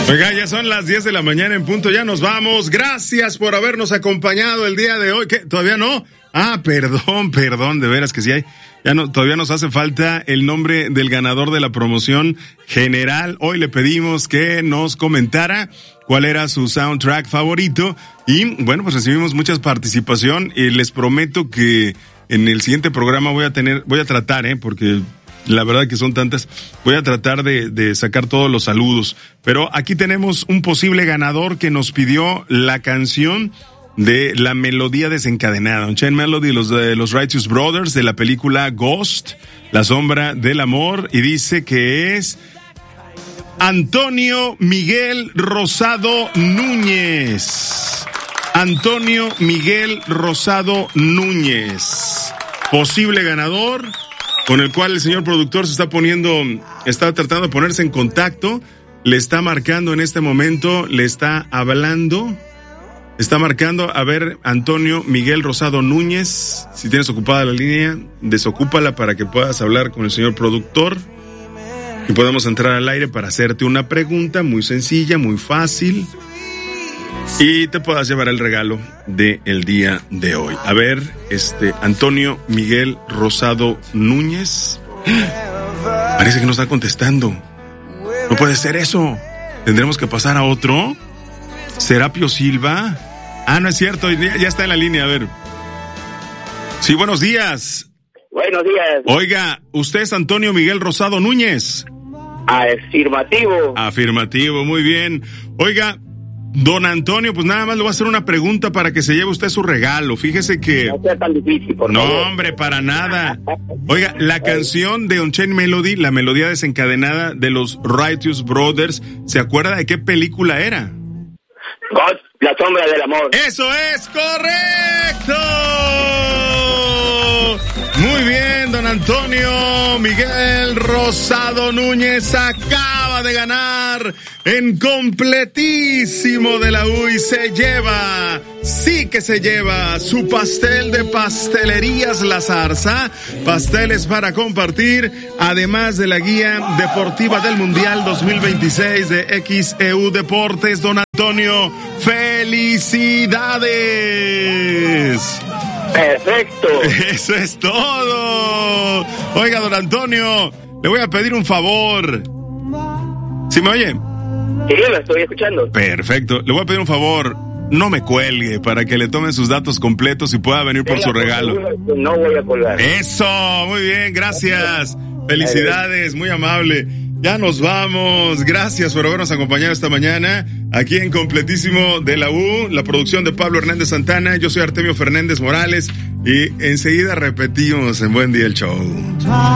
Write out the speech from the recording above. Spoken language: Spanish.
Oiga, ya son las 10 de la mañana en punto, ya nos vamos. Gracias por habernos acompañado el día de hoy. ¿Qué? ¿Todavía no? Perdón, de veras que sí hay. Todavía nos hace falta el nombre del ganador de la promoción general. Hoy le pedimos que nos comentara cuál era su soundtrack favorito y bueno, pues recibimos mucha participación y les prometo que en el siguiente programa voy a tratar, porque la verdad que son tantas, voy a tratar de sacar todos los saludos. Pero aquí tenemos un posible ganador que nos pidió la canción de la melodía desencadenada, Unchained Melody, de los Righteous Brothers, de la película Ghost, La sombra del amor, y dice que es Antonio Miguel Rosado Núñez. Antonio Miguel Rosado Núñez, posible ganador, con el cual el señor productor está tratando de ponerse en contacto, le está marcando en este momento, le está hablando, está marcando, a ver, Antonio Miguel Rosado Núñez, si tienes ocupada la línea, desocúpala para que puedas hablar con el señor productor y podamos entrar al aire para hacerte una pregunta muy sencilla, muy fácil, y te puedas llevar el regalo del día de hoy. A ver, Antonio Miguel Rosado Núñez. Parece que no está contestando. No puede ser eso. ¿Tendremos que pasar a otro? ¿Serapio Silva? No es cierto, ya está en la línea, a ver. Sí, buenos días. Buenos días. Oiga, ¿usted es Antonio Miguel Rosado Núñez? Afirmativo. Afirmativo, muy bien. Oiga, don Antonio, pues nada más le voy a hacer una pregunta para que se lleve usted su regalo. Fíjese que... No sea tan difícil, por favor. No, hombre, para nada. Oiga, la canción de Unchained Melody, la melodía desencadenada de los Righteous Brothers, ¿se acuerda de qué película era? God, La sombra del amor. ¡Eso es correcto! Muy bien, don Antonio Miguel Rosado Núñez acaba de ganar en completísimo de la U y se lleva, sí que se lleva su pastel de Pastelerías La Zarza, pasteles para compartir, además de la guía deportiva del Mundial 2026 de XEU Deportes. Don Antonio, ¡felicidades! Perfecto. Eso es todo. Oiga, don Antonio, le voy a pedir un favor. ¿Sí me oye? Sí, lo estoy escuchando. Perfecto. Le voy a pedir un favor. No me cuelgue para que le tomen sus datos completos y pueda venir por su regalo. No voy a colgar. Eso, muy bien, gracias. Felicidades, muy amable. Ya nos vamos. Gracias por habernos acompañado esta mañana aquí en Completísimo de la U, la producción de Pablo Hernández Santana. Yo soy Artemio Fernández Morales y enseguida repetimos en Buen Día el Show.